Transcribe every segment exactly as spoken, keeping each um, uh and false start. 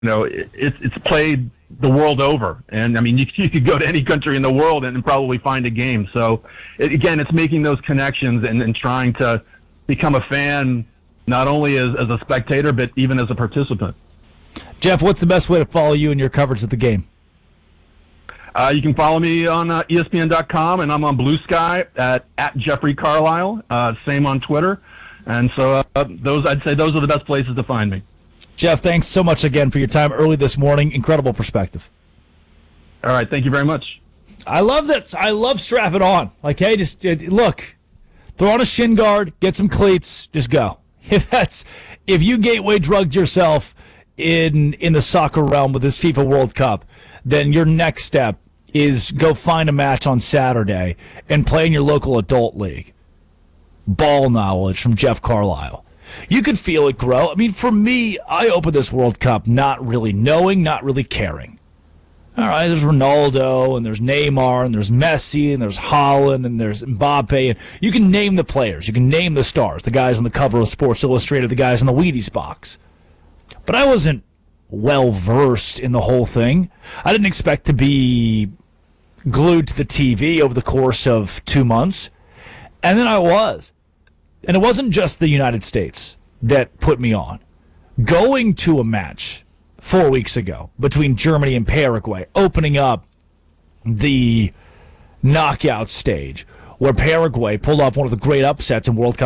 know, it, it's played the world over. And, I mean, you, you could go to any country in the world and, and probably find a game. So, it, again, it's making those connections and, and trying to become a fan, not only as, as a spectator, but even as a participant. Jeff, what's the best way to follow you in your coverage of the game? Uh, you can follow me on uh, E S P N dot com, and I'm on Blue Sky at, at Jeffrey Carlisle, uh, same on Twitter. And so uh, those, I'd say those are the best places to find me. Jeff, thanks so much again for your time early this morning. Incredible perspective. All right, thank you very much. I love that. I love strapping on. Like, hey, just uh, look, throw on a shin guard, get some cleats, just go. If that's if you gateway drugged yourself in in the soccer realm with this FIFA World Cup, then your next step is go find a match on Saturday and play in your local adult league. Ball knowledge from Jeff Carlisle. You could feel it grow. I mean, for me, I opened this World Cup not really knowing, not really caring. All right, there's Ronaldo, and there's Neymar, and there's Messi, and there's Haaland, and there's Mbappe. And you can name the players. You can name the stars, the guys on the cover of Sports Illustrated, the guys in the Wheaties box. But I wasn't well-versed in the whole thing. I didn't expect to be glued to the T V over the course of two months. And then I was. And it wasn't just the United States that put me on. Going to a match four weeks ago between Germany and Paraguay, opening up the knockout stage, where Paraguay pulled off one of the great upsets in World Cup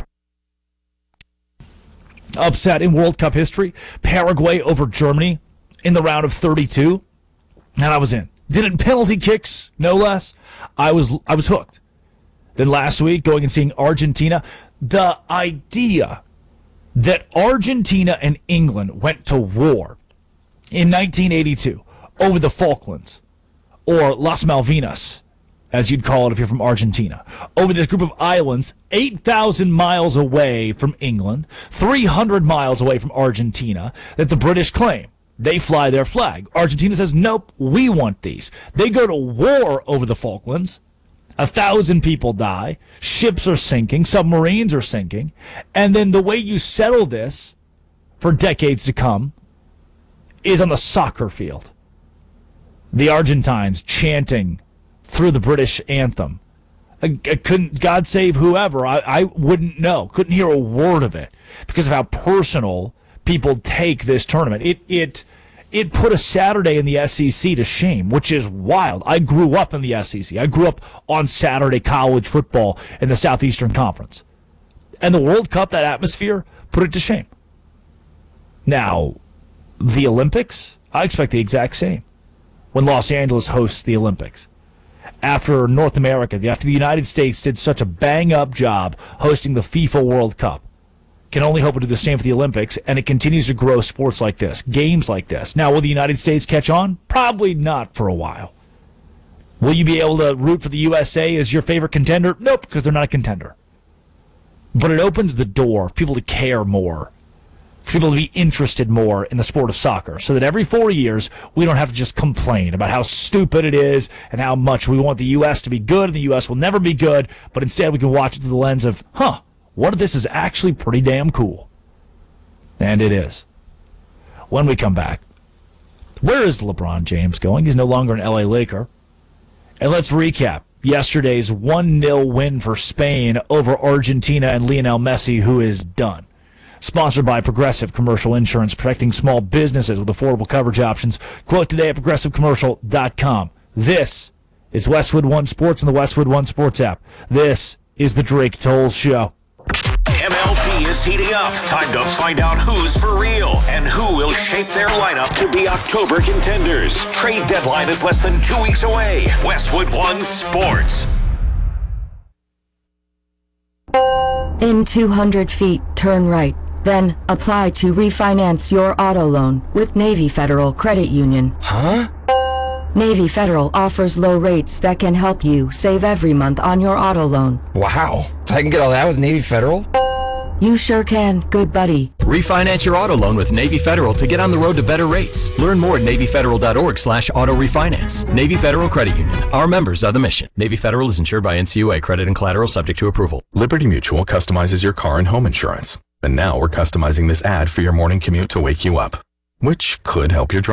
upset in World Cup history. Paraguay over Germany in the round of thirty-two, and I was in. Did it in penalty kicks, no less. I was I was hooked. Then last week, going and seeing Argentina, the idea that Argentina and England went to war in nineteen eighty-two over the Falklands, or Las Malvinas, as you'd call it if you're from Argentina, over this group of islands eight thousand miles away from England, three hundred miles away from Argentina, that the British claim. They fly their flag. Argentina says, nope, we want these. They go to war over the Falklands. A thousand people die. Ships are sinking. Submarines are sinking. And then the way you settle this for decades to come is on the soccer field. The Argentines chanting through the British anthem. I, I couldn't, God save whoever, I, I wouldn't know. Couldn't hear a word of it because of how personal people take this tournament. It it it put a Saturday in the S E C to shame, which is wild. I grew up in the S E C. I grew up on Saturday college football in the Southeastern Conference. And the World Cup, that atmosphere, put it to shame. Now, the Olympics, I expect the exact same when Los Angeles hosts the Olympics. After North America, after the United States did such a bang-up job hosting the FIFA World Cup, can only hope to do the same for the Olympics, and it continues to grow sports like this, games like this. Now, will the United States catch on? Probably not for a while. Will you be able to root for the U S A as your favorite contender? Nope, because they're not a contender. But it opens the door for people to care more, for people to be interested more in the sport of soccer, so that every four years we don't have to just complain about how stupid it is and how much we want the U S to be good and the U S will never be good, but instead we can watch it through the lens of, huh, what if this is actually pretty damn cool? And it is. When we come back, where is LeBron James going? He's no longer an L A Laker. And let's recap yesterday's one nil win for Spain over Argentina and Lionel Messi, who is done. Sponsored by Progressive Commercial Insurance, protecting small businesses with affordable coverage options. Quote today at progressive commercial dot com. This is Westwood One Sports and the Westwood One Sports app. This is the Drake Tolles Show. M L B is heating up. Time to find out who's for real and who will shape their lineup to be October contenders. Trade deadline is less than two weeks away. Westwood One Sports. In two hundred feet, turn right. Then apply to refinance your auto loan with Navy Federal Credit Union. Huh? Navy Federal offers low rates that can help you save every month on your auto loan. Wow. I can get all that with Navy Federal? You sure can, good buddy. Refinance your auto loan with Navy Federal to get on the road to better rates. Learn more at NavyFederal.org slash auto refinance. Navy Federal Credit Union. Our members are the mission. Navy Federal is insured by N C U A. Credit and collateral subject to approval. Liberty Mutual customizes your car and home insurance. And now we're customizing this ad for your morning commute to wake you up. which could help your